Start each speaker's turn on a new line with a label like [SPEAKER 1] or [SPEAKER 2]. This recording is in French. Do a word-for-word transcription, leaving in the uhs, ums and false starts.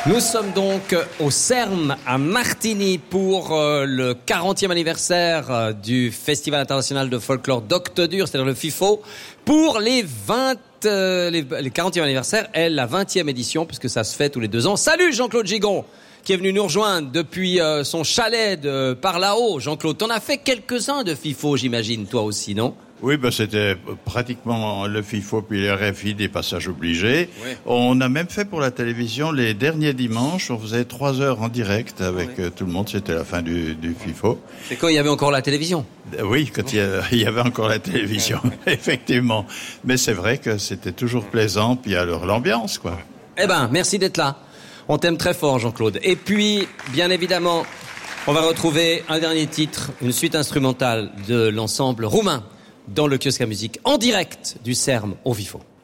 [SPEAKER 1] Nous sommes donc au CERM à Martigny pour euh, le quarantième anniversaire euh, du Festival international de folklore d'Octodur, c'est-à-dire le FIFO, pour les vingt, euh, les, les quarantième anniversaire et la vingtième édition, puisque ça se fait tous les deux ans. Salut Jean-Claude Gigon, qui est venu nous rejoindre depuis euh, son chalet de par là-haut. Jean-Claude, t'en as fait quelques-uns de FIFO, j'imagine, toi aussi, non ?
[SPEAKER 2] Oui, ben c'était pratiquement le FIFO puis les R F I, des passages obligés.
[SPEAKER 1] Oui.
[SPEAKER 2] On a même fait pour la télévision les derniers dimanches, on faisait trois heures en direct avec oui. tout le monde, c'était la fin du, du FIFO.
[SPEAKER 1] C'est quand il y avait encore la télévision ?
[SPEAKER 2] Oui, quand il y, a, il y avait encore la télévision, effectivement. Mais c'est vrai que c'était toujours plaisant, puis alors l'ambiance, quoi.
[SPEAKER 1] Eh ben, merci d'être là. On t'aime très fort, Jean-Claude. Et puis, bien évidemment, on va retrouver un dernier titre, une suite instrumentale de l'ensemble roumain dans le kiosque à musique, en direct du CERM au FIFO.